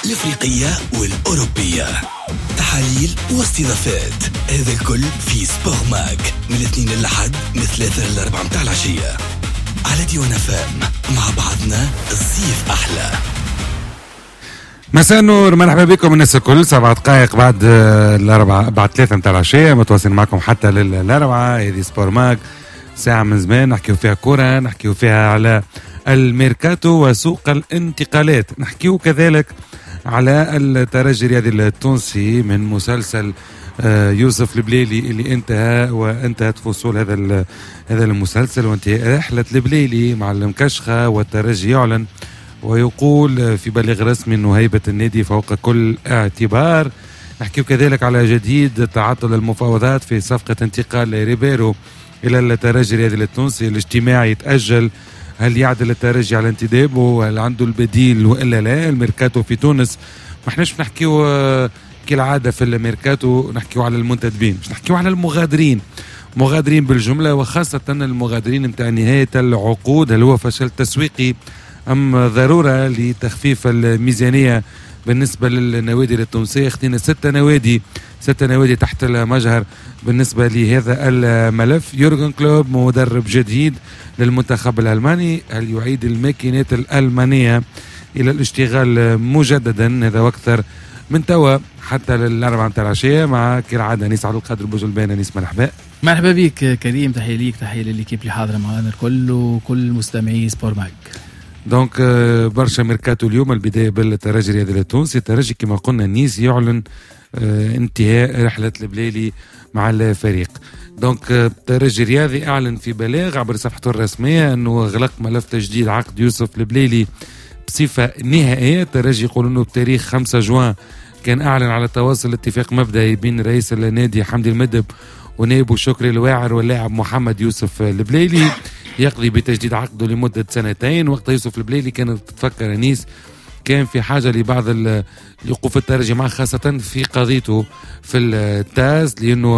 الافريقية والاوروبية، تحاليل واستضافات، هذا الكل في سبور ماك من الاثنين للحد من 3 ل 4 متاع العشية على ديوان فام. مع بعضنا الصيف احلى. مساء النور، مرحبا بكم الناس الكل. 7 دقائق بعد الأربعة، بعد 3 متاع العشية، متواصل معكم حتى للأربعة. هذه سبور ماك، ساعة من زمان نحكيو فيها كورة، نحكيو فيها على الميركاتو وسوق الانتقالات، نحكيو كذلك على الترجي الرياضي التونسي من مسلسل يوسف البليلي اللي انتهت فصول هذا المسلسل، وانتهى رحلة البليلي مع المكشخة. والترجي يعلن ويقول في بليغ رسمي انه هيبة النادي فوق كل اعتبار. نحكي كذلك على جديد تعطل المفاوضات في صفقة انتقال ريبيرو الى الترجي الرياضي التونسي. الاجتماع يتأجل، هل يعدل الترجي على انتدابه؟ هل عنده البديل والا لا؟ الميركاتو في تونس ما احناش نحكيو كالعادة في الميركاتو، نحكيو على المنتدبين، مش نحكيو على مغادرين بالجملة، وخاصة المغادرين متاع نهاية العقود. هل هو فشل تسويقي أم ضرورة لتخفيف الميزانية بالنسبة للنوادي التونسية؟ اختينا 6 نوادي تحت المجهر بالنسبة لهذا الملف. يورغن كلوب مدرب جديد للمنتخب الألماني، هل يعيد الماكينات الألمانية إلى الاشتغال مجددا؟ هذا واكثر من توا حتى للأربعة متاع العشية مع كالعادة أنيس عبد القادر بوجلبان. أنيس مرحبا بك كريم، تحية ليك، تحية للكيب اللي حاضرة معنا الكل وكل مستمعي سبور ماك. دونك برشا ميركاتو اليوم. البداية بالترجي الرياضي التونسي. الترجي كما قلنا نيس يعلن انتهاء رحلة البليلي مع الفريق. دونك الترجي الرياضي أعلن في بلاغ عبر صفحته الرسمية أنه غلق ملف تجديد عقد يوسف البليلي بصفة نهائية. الترجي يقول أنه بتاريخ 5 جوان كان أعلن على تواصل اتفاق مبدئي بين رئيس النادي حمدي المدب ونائبه شكري الواعر واللاعب محمد يوسف البليلي يقضي بتجديد عقده لمدة 2 سنين. وقت يوسف البليلي كانت تتفكر أنيس كان في حاجة لبعض الوقوف الترجي معه، خاصة في قضيته في التاس،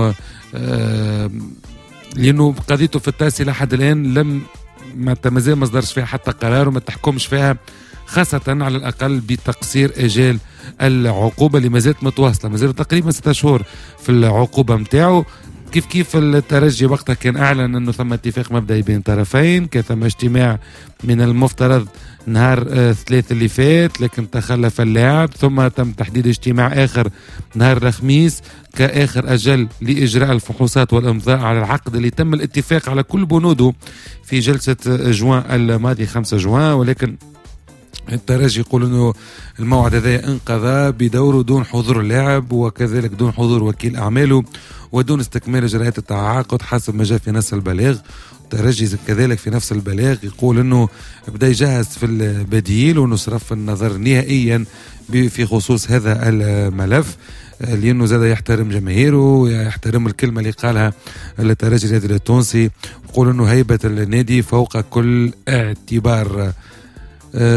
لأنه قضيته في التاس إلى حد الآن لم مازال ما صدرش فيها حتى قرار وما تحكمش فيها، خاصة على الأقل بتقصير أجال العقوبة اللي ما زالت متواصلة، ما زالت تقريبا 6 شهور في العقوبة متاعه. كيف الترجي وقتها كان أعلن أنه ثم اتفاق مبدئي بين طرفين، كان ثم اجتماع من المفترض نهار 3 اللي فات لكن تخلف اللاعب، ثم تم تحديد اجتماع آخر نهار الخميس كآخر أجل لإجراء الفحوصات والإمضاء على العقد اللي تم الاتفاق على كل بنوده في جلسة جوان الماضي 5 جوان. ولكن الترجي يقول انه الموعد هذا انقضى بدوره دون حضور اللاعب وكذلك دون حضور وكيل اعماله ودون استكمال اجراءات التعاقد حسب ما جاء في نفس البلاغ. الترجي كذلك في نفس البلاغ يقول انه بدا يجهز في البديل وانه صرف النظر نهائيا في خصوص هذا الملف، لانه زاد يحترم جماهيره، يحترم الكلمه اللي قالها الترجي الرياضي التونسي، يقول انه هيبه النادي فوق كل اعتبار.